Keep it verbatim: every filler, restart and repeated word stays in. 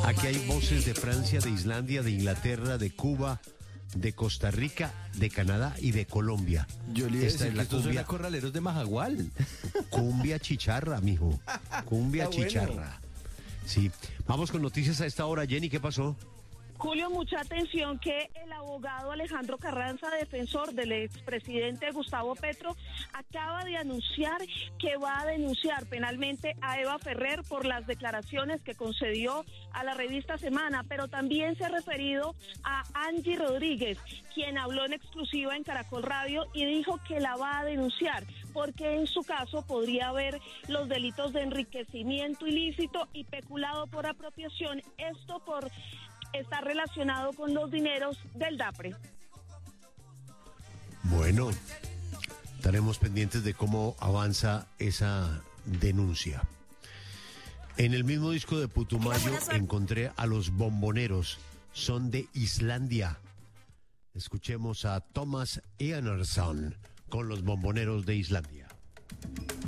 Aquí hay voces de Francia, de Islandia, de Inglaterra, de Cuba, de Costa Rica, de Canadá y de Colombia. Yo le iba a Esta decir es que la estos son cumbia, a corraleros de Majagual. cumbia chicharra, mijo. Cumbia Está bueno. chicharra. Sí. Vamos con noticias a esta hora. Jenny, ¿qué pasó? Julio, mucha atención que el abogado Alejandro Carranza, defensor del expresidente Gustavo Petro, acaba de anunciar que va a denunciar penalmente a Eva Ferrer por las declaraciones que concedió a la revista Semana, pero también se ha referido a Angie Rodríguez, quien habló en exclusiva en Caracol Radio y dijo que la va a denunciar, porque en su caso podría haber los delitos de enriquecimiento ilícito y peculado por apropiación, esto por está relacionado con los dineros del DAPRE. Bueno, estaremos pendientes de cómo avanza esa denuncia. En el mismo disco de Putumayo encontré a los bomboneros, son de Islandia. Escuchemos a Thomas Eanarsson con los bomboneros de Islandia.